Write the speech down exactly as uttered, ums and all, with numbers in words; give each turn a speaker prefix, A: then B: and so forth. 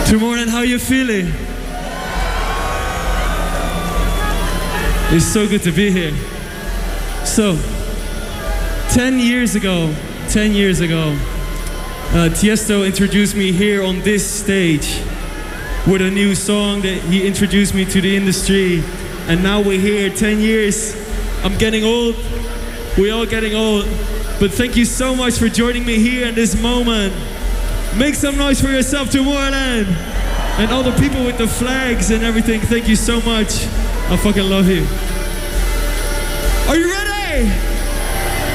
A: Tomorrowland, how you feeling? It's so good to be here. So, ten years ago, ten years ago, uh, Tiesto introduced me here on this stage with a new song that he introduced me to the industry. And now we're here, ten years. I'm getting old. We're all getting old. But thank you so much for joining me here in this moment. Make some noise for yourself, Tomorrowland. And all the people with the flags and everything, thank you so much. I fucking love you. Are you ready?